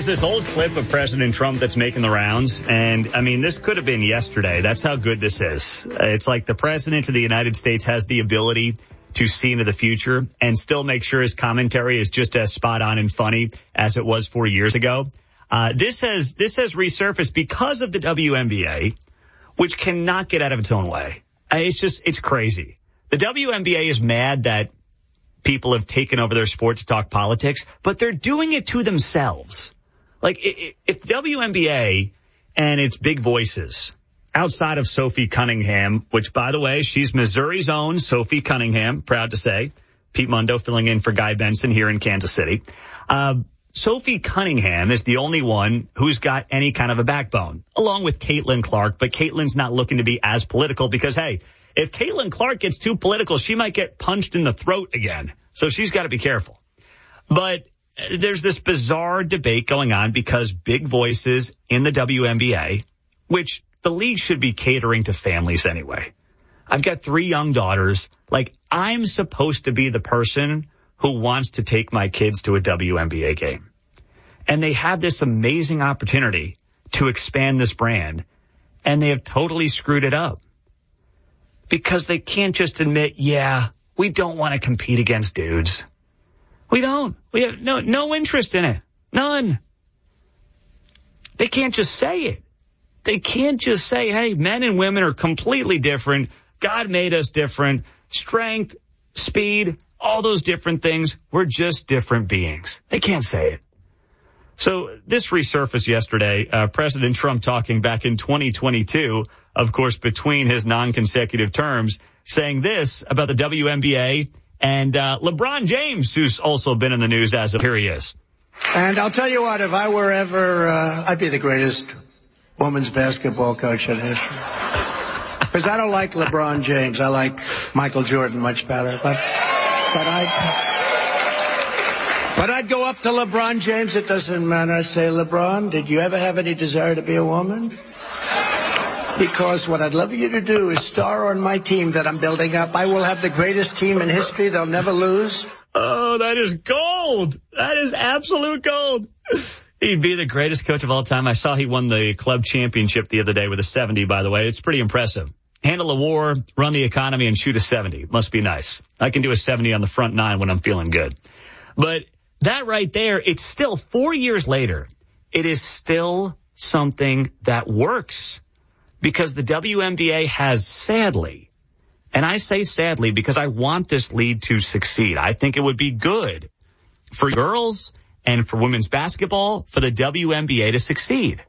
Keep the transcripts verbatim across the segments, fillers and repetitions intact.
this old clip of President Trump that's making the rounds. And, I mean, this could have been yesterday. That's how good this is. It's like the president of the United States has the ability to see into the future and still make sure his commentary is just as spot on and funny as it was four years ago. Uh, this has this has resurfaced because of the W N B A, which cannot get out of its own way. It's just it's crazy. The W N B A is mad that people have taken over their sport to talk politics, but they're doing it to themselves. Like, if the W N B A and its big voices, outside of Sophie Cunningham, which, by the way, she's Missouri's own Sophie Cunningham, proud to say, Pete Mundo filling in for Guy Benson here in Kansas City. Uh, Sophie Cunningham is the only one who's got any kind of a backbone, along with Caitlin Clark, but Caitlin's not looking to be as political because, hey, if Caitlin Clark gets too political, she might get punched in the throat again. So she's got to be careful. But there's this bizarre debate going on because big voices in the W N B A, which the league should be catering to families anyway. I've got three young daughters. Like, I'm supposed to be the person who wants to take my kids to a W N B A game. And they have this amazing opportunity to expand this brand, and they have totally screwed it up. Because they can't just admit, yeah, we don't want to compete against dudes. We don't. We have no no interest in it. None. They can't just say it. They can't just say, hey, men and women are completely different. God made us different. Strength, speed, all those different things. We're just different beings. They can't say it. So this resurfaced yesterday. Uh, President Trump talking back in twenty twenty-two, of course, between his non-consecutive terms, saying this about the W N B A and uh, LeBron James, who's also been in the news as of here he is. And I'll tell you what, if I were ever, uh, I'd be the greatest women's basketball coach in history. Because I don't like LeBron James. I like Michael Jordan much better. But, but I'd... But I'd go up to LeBron James. It doesn't matter. I say, LeBron, did you ever have any desire to be a woman? Because what I'd love you to do is star on my team that I'm building up. I will have the greatest team in history. They'll never lose. Oh, that is gold. That is absolute gold. He'd be the greatest coach of all time. I saw he won the club championship the other day with a seventy, by the way. It's pretty impressive. Handle a war, run the economy, and shoot a seventy. Must be nice. I can do a seventy on the front nine when I'm feeling good. But that right there, it's still four years later. It is still something that works because the W N B A has sadly, and I say sadly because I want this league to succeed. I think it would be good for girls and for women's basketball for the W N B A to succeed.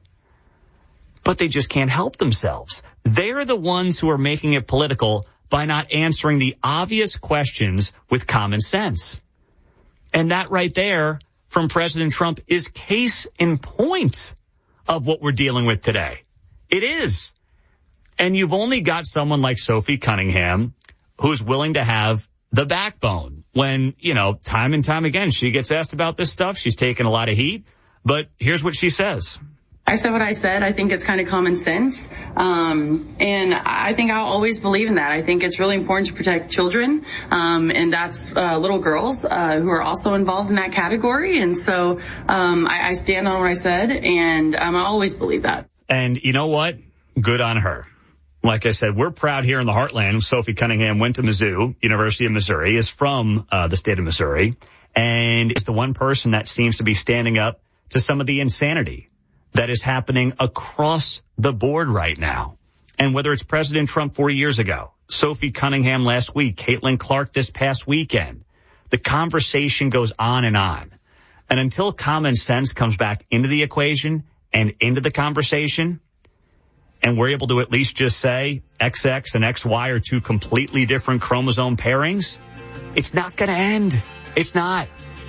But they just can't help themselves. They're the ones who are making it political by not answering the obvious questions with common sense. And that right there from President Trump is case in point of what we're dealing with today. It is. And you've only got someone like Sophie Cunningham who's willing to have the backbone when, you know, time and time again, she gets asked about this stuff. She's taken a lot of heat. But here's what she says. I said what I said. I think it's kind of common sense. Um, and I think I'll always believe in that. I think it's really important to protect children. Um, and that's uh, little girls uh, who are also involved in that category. And so um, I, I stand on what I said, and um, I always believe that. And you know what? Good on her. Like I said, we're proud here in the heartland. Sophie Cunningham went to Mizzou, University of Missouri, is from uh, the state of Missouri, and is the one person that seems to be standing up to some of the insanity that is happening across the board right now. And whether it's President Trump four years ago, Sophie Cunningham last week, Caitlin Clark this past weekend, the conversation goes on and on. And until common sense comes back into the equation and into the conversation, and we're able to at least just say X X and X Y are two completely different chromosome pairings, it's not going to end. It's not.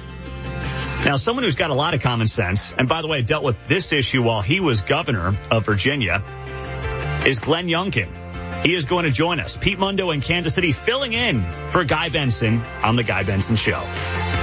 Now, someone who's got a lot of common sense, and by the way, dealt with this issue while he was governor of Virginia, is Glenn Youngkin. He is going to join us. Pete Mundo in Kansas City filling in for Guy Benson on The Guy Benson Show.